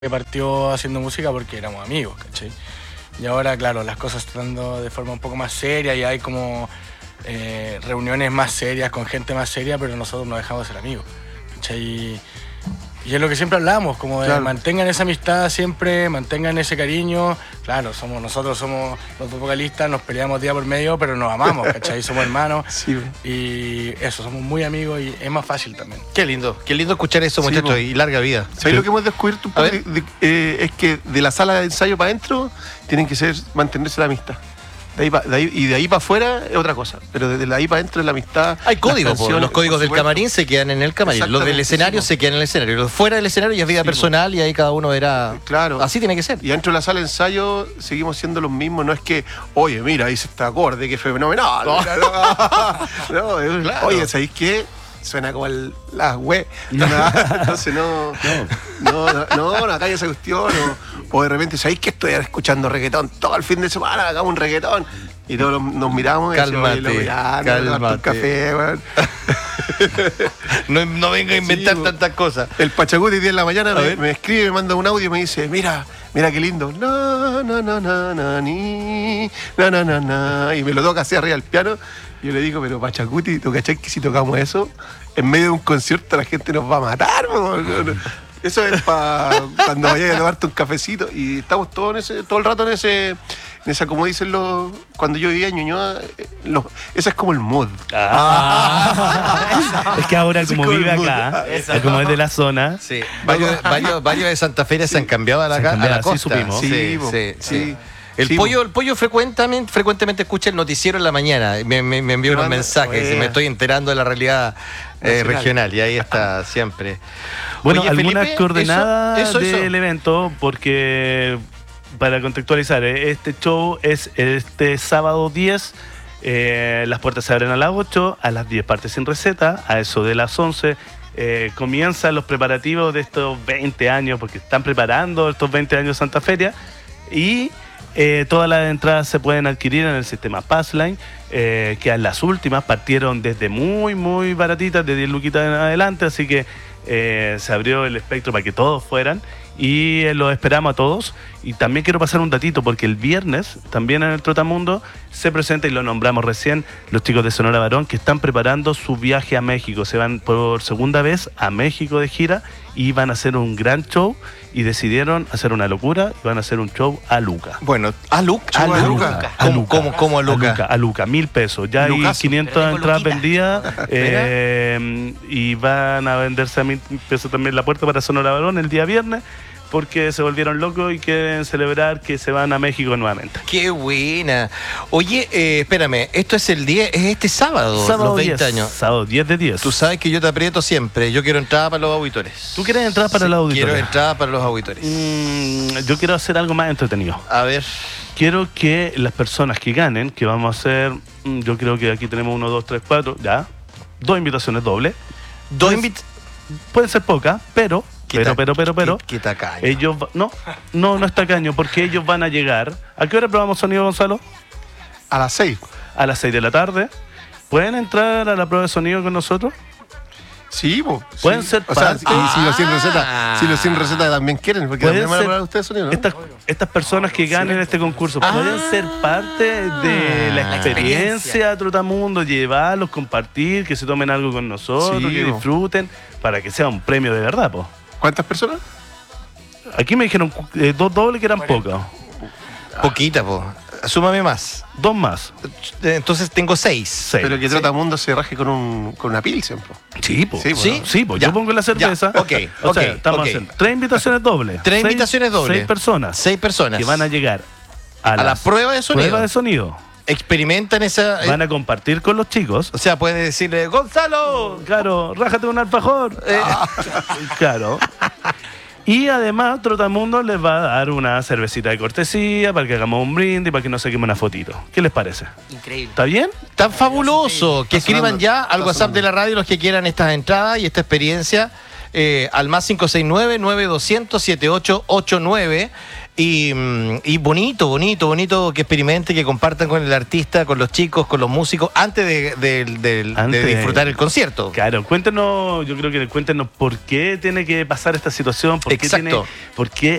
que partió haciendo música porque éramos amigos, ¿cachai? Y ahora, claro, las cosas están dando de forma un poco más seria y hay como reuniones más serias con gente más seria, pero nosotros no dejamos de ser amigos, ¿cachai? Y es lo que siempre hablamos, como de claro, mantengan esa amistad siempre, mantengan ese cariño. Claro, nosotros somos los dos vocalistas, nos peleamos día por medio, pero nos amamos, ¿cachai? Somos hermanos. Sí. Y eso, somos muy amigos y es más fácil también. Qué lindo escuchar eso, muchachos, y larga vida. ¿Sabes lo que hemos descubierto un poco? Es que de la sala de ensayo para adentro tienen que mantenerse la amistad. De ahí para afuera es otra cosa, pero desde ahí para adentro es la amistad. Hay códigos, los códigos del camarín se quedan en el camarín, los del escenario se quedan en el escenario, los fuera del escenario ya es vida personal y ahí cada uno verá. Claro. Así tiene que ser. Y dentro de la sala de ensayo seguimos siendo los mismos, no es que, oye, mira, hice este acorde, que fenomenal. No, claro. Oye, ¿sabéis qué? Suena como la web. Entonces no, acá hay esa cuestión. O de repente, ¿sabéis que estoy escuchando reggaetón todo el fin de semana? Hagamos un reggaetón. Y todos nos miramos y cálmate, cálmate. Un café, weón. No venga a inventar tantas cosas. El Pachacuti 10 de la mañana me escribe, me manda un audio y me dice, mira qué lindo. Y me lo toca así arriba del piano. Y yo le digo, pero Pachacuti, ¿tú cachai que si tocamos eso, en medio de un concierto la gente nos va a matar? Eso es para cuando vayas a tomarte un cafecito. Y estamos todo el rato en esa, como dicen cuando yo vivía en Ñuñoa, esa es como el mood. Es que ahora como vive acá, como es de la zona. Sí. Varios de Santa Fe se han cambiado a la costa. Sí, supimos. Sí. El pollo frecuentemente escucha el noticiero en la mañana. Me envía unos mensajes. Me estoy enterando de la realidad regional. Y ahí está siempre. Bueno, oye, algunas Felipe, coordenadas del evento, porque para contextualizar, este show es este sábado 10. Las puertas se abren a las 8, a las 10 parte sin receta, a eso de las 11. Comienzan los preparativos de estos 20 años, porque están preparando estos 20 años Santa Feria. Y todas las entradas se pueden adquirir en el sistema Passline, que las últimas partieron desde muy, muy baratitas, de 10 luquitas en adelante, así que se abrió el espectro para que todos fueran y los esperamos a todos. Y también quiero pasar un datito, porque el viernes también en el Trotamundo se presenta, y lo nombramos recién, los chicos de Sonora Varón, que están preparando su viaje a México. Se van por segunda vez a México de gira y van a hacer un gran show, y decidieron hacer una locura y van a hacer un show a Luca. Bueno, ¿a Luca? ¿Cómo a Luca? A Luca, 1.000 pesos. Ya hay 500 entradas vendidas y van a venderse a 1.000 pesos también la puerta para Sonora Varón el día viernes, porque se volvieron locos y quieren celebrar que se van a México nuevamente. ¡Qué buena! Oye, espérame, esto es este sábado, los 20 10, años. Sábado 10 de 10. Tú sabes que yo te aprieto siempre. Yo quiero entrada para los auditores. ¿Tú quieres entrar para los auditores? Quiero entrada para los auditores. Yo quiero hacer algo más entretenido. A ver. Quiero que las personas que ganen, que vamos a hacer, yo creo que aquí tenemos 1, 2, 3, 4, ya, 2 invitaciones dobles. Pueden ser pocas, pero... Qué tacaño. Ellos no es tacaño, porque ellos van a llegar. ¿A qué hora probamos sonido, Gonzalo? A las 6. A las 6 de la tarde. ¿Pueden entrar a la prueba de sonido con nosotros? Sí, pueden ser parte. Y si los sin receta también quieren, porque también van a probar ustedes sonido, ¿no? Estas personas que ganen este concurso pueden ser parte de la experiencia Trotamundo, llevarlos, compartir, que se tomen algo con nosotros, que disfruten, para que sea un premio de verdad, po. ¿Cuántas personas? Aquí me dijeron 2 dobles, que eran pocas. Poquita, po. Súmame más. 2 más. Entonces tengo 6. Pero que Trotamundo se raje con una Pilsen, po. Sí, po. Sí, po. Yo pongo la cerveza. Ok. Estamos haciendo 3 invitaciones dobles. 3 invitaciones dobles. 6 personas. 6 personas. Que van a llegar a la prueba de sonido. Experimentan esa... Van a compartir con los chicos. O sea, pueden decirle, Gonzalo, claro, rájate un alfajor. Claro. Y además Trotamundo les va a dar una cervecita de cortesía para que hagamos un brindis, para que nos saquemos una fotito. ¿Qué les parece? Increíble. ¿Está bien? Tan fabuloso. Que escriban ya al WhatsApp de la radio los que quieran estas entradas y esta experiencia. Al más 569-9200-7889. Y bonito que experimente, que compartan con el artista, con los chicos, con los músicos, antes de disfrutar el concierto. Claro, cuéntanos por qué tiene que pasar esta situación, por qué